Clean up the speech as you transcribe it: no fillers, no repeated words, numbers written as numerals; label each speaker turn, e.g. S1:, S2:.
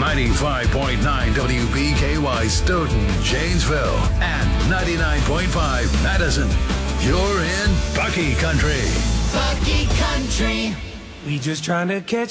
S1: 95.9 WBKY Stoughton, Janesville, and 99.5 Madison. You're in Bucky Country.
S2: Bucky Country.
S3: We just trying to catch